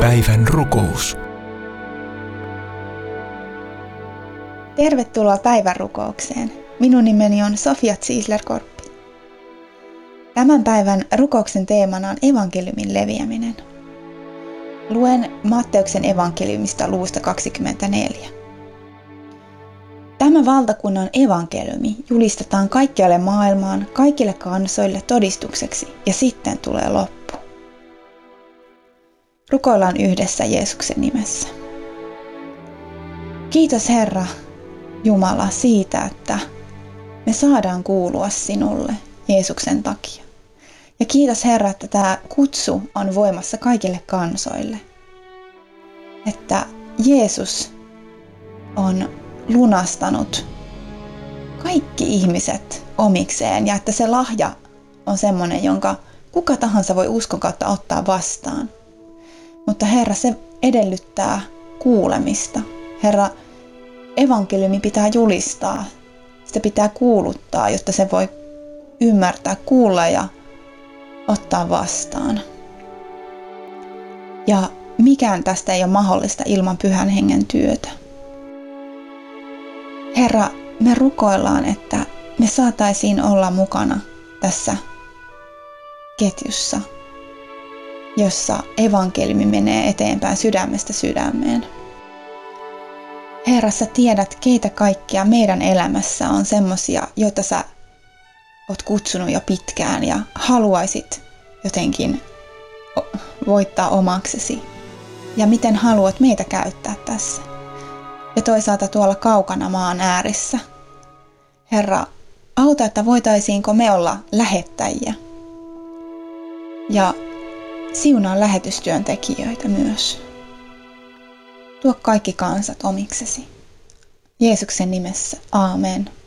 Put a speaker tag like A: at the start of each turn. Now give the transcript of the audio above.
A: Päivän rukous.
B: Tervetuloa päivän rukoukseen. Minun nimeni on Sofia Ziesler-Korppi. Tämän päivän rukouksen teemana on evankeliumin leviäminen. Luen Matteuksen evankeliumista luvusta 24. Tämä valtakunnan evankeliumi julistetaan kaikkialle maailmaan, kaikille kansoille todistukseksi, ja sitten tulee loppu. Rukoillaan yhdessä Jeesuksen nimessä. Kiitos Herra Jumala siitä, että me saadaan kuulua sinulle Jeesuksen takia. Ja kiitos Herra, että tämä kutsu on voimassa kaikille kansoille. Että Jeesus on lunastanut kaikki ihmiset omikseen ja että se lahja on semmoinen, jonka kuka tahansa voi uskon kautta ottaa vastaan. Mutta Herra, se edellyttää kuulemista. Herra, evankeliumi pitää julistaa, sitä pitää kuuluttaa, jotta se voi ymmärtää, kuulla ja ottaa vastaan. Ja mikään tästä ei ole mahdollista ilman Pyhän Hengen työtä. Herra, me rukoillaan, että me saataisiin olla mukana tässä ketjussa, jossa evankeliumi menee eteenpäin sydämestä sydämeen. Herra, sä tiedät, keitä kaikkia meidän elämässä on semmosia, joita sä oot kutsunut jo pitkään ja haluaisit jotenkin voittaa omaksesi. Ja miten haluat meitä käyttää tässä. Ja toisaalta tuolla kaukana maan äärissä. Herra, auta, että voitaisiinko me olla lähettäjiä. Ja siunaa lähetystyöntekijöitä myös. Tuo kaikki kansat omiksesi. Jeesuksen nimessä. Aamen.